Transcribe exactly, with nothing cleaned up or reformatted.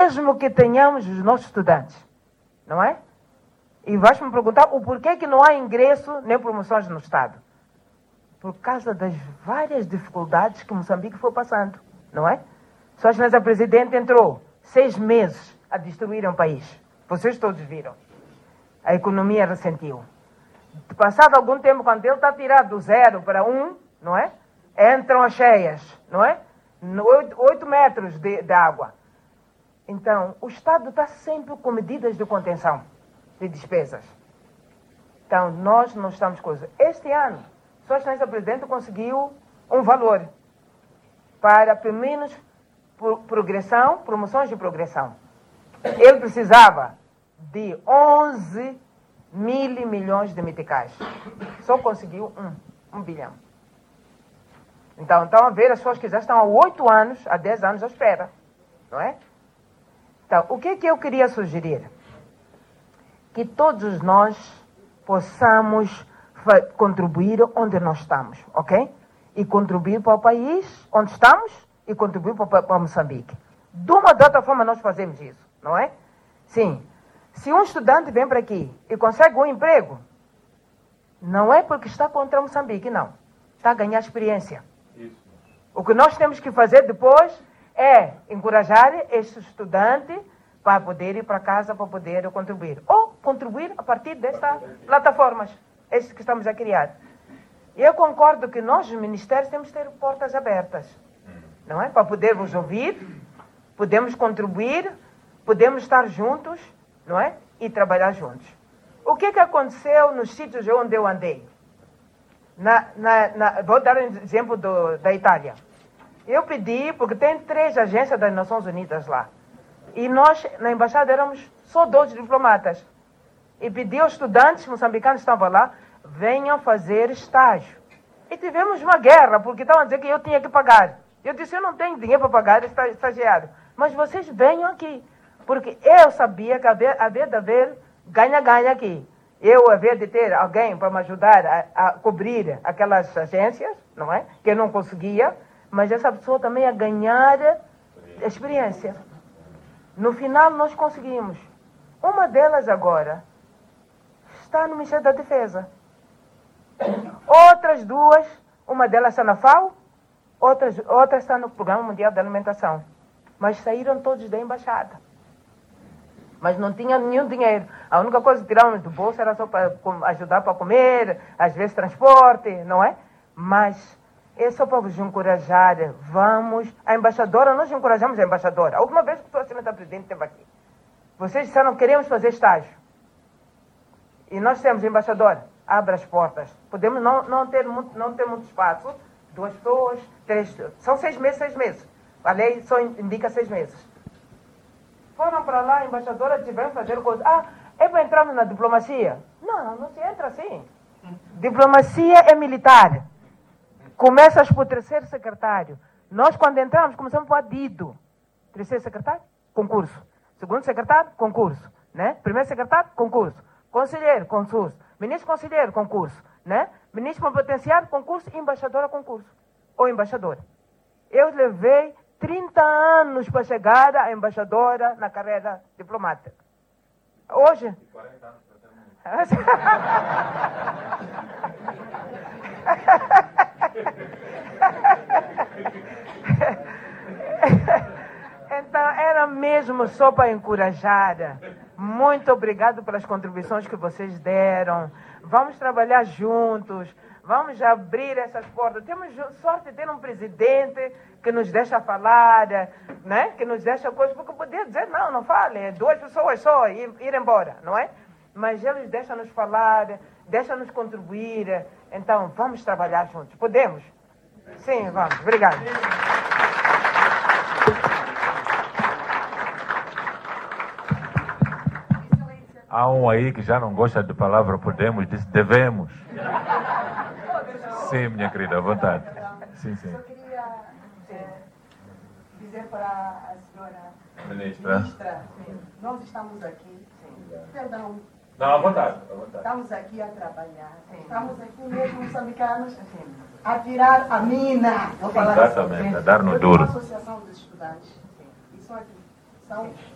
mesmo que tenhamos os nossos estudantes, não é? E vais me perguntar o porquê que não há ingresso nem promoções no Estado. Por causa das várias dificuldades que Moçambique foi passando, não é? Sua Excelência Presidente entrou seis meses a destruir um país. Vocês todos viram. A economia ressentiu. Passado algum tempo, quando ele está tirado do zero para um, não é? Entram as cheias, não é? Oito, oito metros de, de água. Então, o Estado está sempre com medidas de contenção de despesas. Então, nós não estamos com isso. Este ano, Sua Excelência Presidente conseguiu um valor para, pelo menos, progressão, promoções de progressão. Ele precisava de onze mil milhões de meticais. Só conseguiu um, um bilhão. Então, estão a ver, as pessoas que já estão há oito anos, há dez anos à espera. Não é? Então, o que, que eu queria sugerir? Que todos nós possamos contribuir onde nós estamos, ok? E contribuir para o país onde estamos e contribuir para, para Moçambique. De uma ou de outra forma nós fazemos isso, não é? Sim. Se um estudante vem para aqui e consegue um emprego, não é porque está contra Moçambique, não. Está a ganhar experiência. Isso. O que nós temos que fazer depois é encorajar este estudante para poder ir para casa, para poder contribuir. Ou contribuir a partir destas plataformas, estas que estamos a criar. Eu concordo que nós, os ministérios, temos que ter portas abertas, não é? Para poder vos ouvir, podemos contribuir, podemos estar juntos, não é? E trabalhar juntos. O que que aconteceu nos sítios onde eu andei? Na, na, na, vou dar um exemplo do, da Itália. Eu pedi, porque tem três agências das Nações Unidas lá. E nós, na embaixada, éramos só dois diplomatas. E pedi aos estudantes moçambicanos que estavam lá, venham fazer estágio. E tivemos uma guerra, porque estavam a dizer que eu tinha que pagar. Eu disse, eu não tenho dinheiro para pagar estagiário. Mas vocês venham aqui. Porque eu sabia que havia, havia de haver ganha-ganha aqui. Eu havia de ter alguém para me ajudar a, a cobrir aquelas agências, não é? Que eu não conseguia. Mas essa pessoa também a ganhar experiência. No final, nós conseguimos. Uma delas agora está no Ministério da Defesa. Outras duas, uma delas está na FAO, outras, outra está no Programa Mundial da Alimentação. Mas saíram todos da embaixada. Mas não tinha nenhum dinheiro. A única coisa que tirávamos do bolso era só para ajudar para comer, às vezes transporte, não é? Mas é só para vos encorajar. Vamos. A embaixadora, nós encorajamos a embaixadora. A última vez que o senhor presidente esteve aqui, vocês disseram que queremos fazer estágio. E nós temos embaixador, abre as portas. Podemos não, não, ter muito, não ter muito espaço. Duas pessoas, três. São seis meses, seis meses. A lei só indica seis meses. Foram para lá, a embaixadora, tiveram que fazer coisa. Ah, é para entrarmos na diplomacia? Não, não se entra assim. Diplomacia é militar. Começas por terceiro secretário. Nós, quando entramos, começamos por adido. Terceiro secretário, concurso. Segundo secretário, concurso. Né? Primeiro secretário, concurso. Conselheiro, concurso. Ministro conselheiro, concurso. Né? Ministro potenciário, concurso. E embaixadora, concurso. Ou embaixadora. Eu levei trinta anos para chegar a embaixadora na carreira diplomática. Hoje... E quarenta anos para Então, era mesmo só para encorajar. Muito obrigado pelas contribuições que vocês deram. Vamos trabalhar juntos. Vamos abrir essas portas. Temos sorte de ter um presidente que nos deixa falar, né? Que nos deixa coisas, porque podia dizer, não, não fale, duas pessoas só, ir, ir embora, não é? Mas eles deixam-nos falar, deixam-nos contribuir. Então, vamos trabalhar juntos. Podemos? Sim, vamos. Obrigado. Há um aí que já não gosta de palavra podemos, disse devemos. Sim, minha querida, à vontade. Sim, sim. Só queria é, dizer para a senhora ministra, ministra nós estamos aqui, perdão, não, à vontade, à vontade. Estamos aqui a trabalhar, estamos aqui mesmo, moçambicanos, a tirar a mina. Exatamente, a dar no duro. Uma associação de estudantes, e são aqui, são